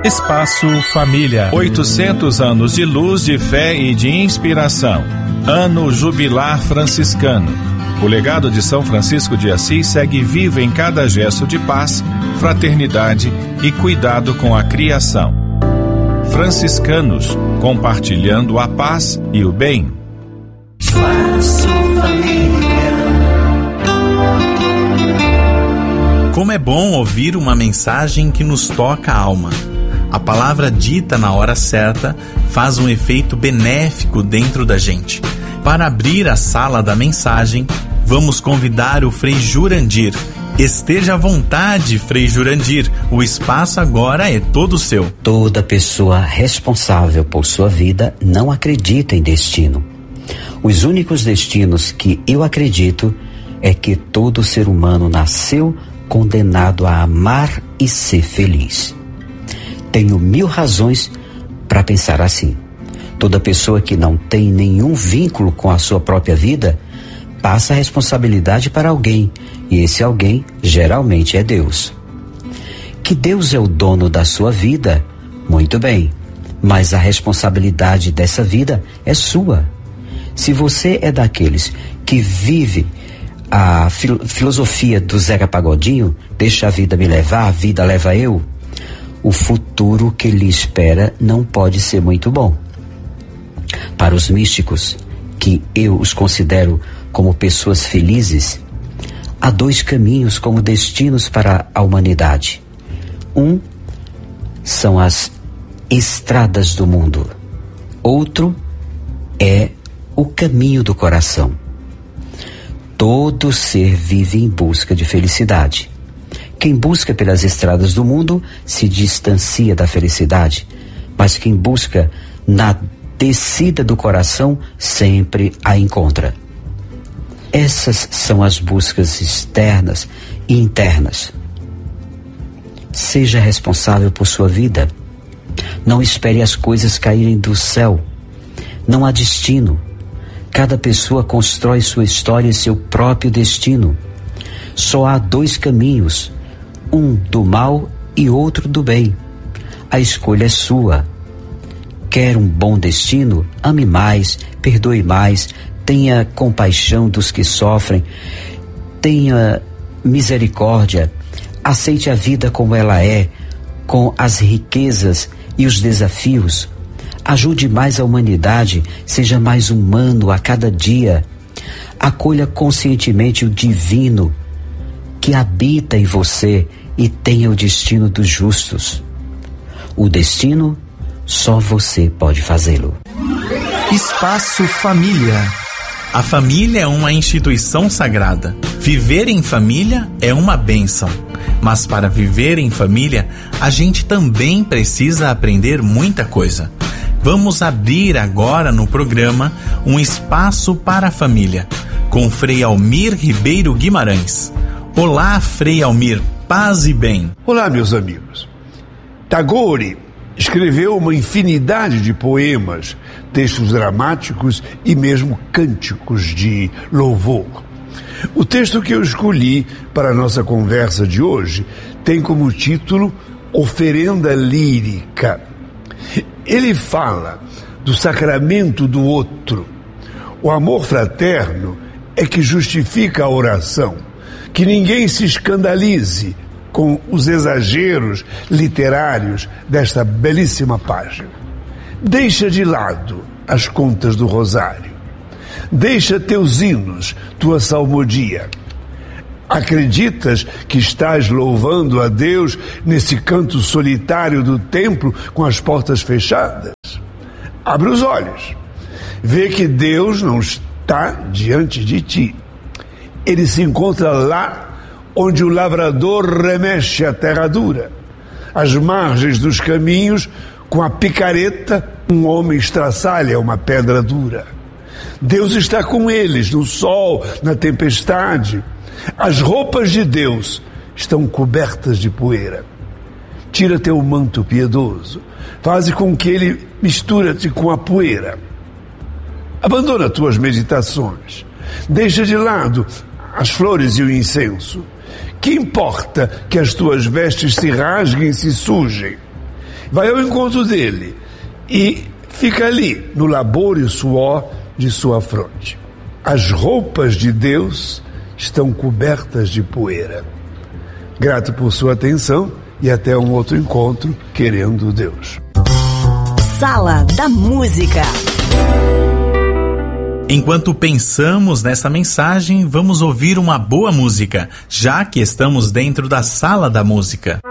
Espaço Família. 800 anos de luz, de fé e de inspiração. Ano Jubilar Franciscano. O legado de São Francisco de Assis segue vivo em cada gesto de paz, fraternidade e cuidado com a criação. Franciscanos, compartilhando a paz e o bem. Espaço Família. Como é bom ouvir uma mensagem que nos toca a alma. A palavra dita na hora certa faz um efeito benéfico dentro da gente. Para abrir a sala da mensagem, vamos convidar o Frei Jurandir. Esteja à vontade, Frei Jurandir. O espaço agora é todo seu. Toda pessoa responsável por sua vida não acredita em destino. Os únicos destinos que eu acredito é que todo ser humano nasceu condenado a amar e ser feliz. Tenho 1000 razões para pensar assim. Toda pessoa que não tem nenhum vínculo com a sua própria vida passa a responsabilidade para alguém, e esse alguém geralmente é Deus. Que Deus é o dono da sua vida, muito bem, mas a responsabilidade dessa vida é sua. Se você é daqueles que vive a filosofia do Zeca Pagodinho, deixa a vida me levar, a vida leva eu, o futuro que lhe espera não pode ser muito bom. Para os místicos, que eu os considero como pessoas felizes, há 2 caminhos como destinos para a humanidade. Um são as estradas do mundo. Outro é o caminho do coração. Todo ser vive em busca de felicidade. Quem busca pelas estradas do mundo se distancia da felicidade, mas quem busca na descida do coração sempre a encontra. Essas são as buscas externas e internas. Seja responsável por sua vida. Não espere as coisas caírem do céu. Não há destino. Cada pessoa constrói sua história e seu próprio destino. Só há 2 caminhos, um do mal e outro do bem. A escolha é sua. Quer um bom destino? Ame mais, perdoe mais, tenha compaixão dos que sofrem, tenha misericórdia, aceite a vida como ela é, com as riquezas e os desafios. Ajude mais a humanidade, seja mais humano a cada dia. Acolha conscientemente o divino que habita em você e tenha o destino dos justos. O destino, só você pode fazê-lo. Espaço Família. A família é uma instituição sagrada. Viver em família é uma bênção. Mas para viver em família, a gente também precisa aprender muita coisa. Vamos abrir agora no programa um espaço para a família, com Frei Almir Ribeiro Guimarães. Olá, Frei Almir, paz e bem. Olá, meus amigos. Tagore escreveu uma infinidade de poemas, textos dramáticos e mesmo cânticos de louvor. O texto que eu escolhi para a nossa conversa de hoje tem como título Oferenda Lírica. Ele fala do sacramento do outro. O amor fraterno é que justifica a oração. Que ninguém se escandalize com os exageros literários desta belíssima página. Deixa de lado as contas do rosário. Deixa teus hinos, tua salmodia. Acreditas que estás louvando a Deus nesse canto solitário do templo com as portas fechadas? Abre os olhos. Vê que Deus não está diante de ti. Ele se encontra lá onde o lavrador remexe a terra dura. Às margens dos caminhos, com a picareta, um homem estraçalha uma pedra dura. Deus está com eles no sol, na tempestade. As roupas de Deus estão cobertas de poeira. Tira teu manto piedoso, faze com que ele misture-te com a poeira. Abandona tuas meditações, deixa de lado as flores e o incenso. Que importa que as tuas vestes se rasguem e se sujem? vai ao encontro dele e fica ali, no labor e suor de sua fronte. As roupas de Deus estão cobertas de poeira. Grato por sua atenção e até um outro encontro, querendo Deus. Sala da Música. Enquanto pensamos nessa mensagem, vamos ouvir uma boa música, já que estamos dentro da Sala da Música.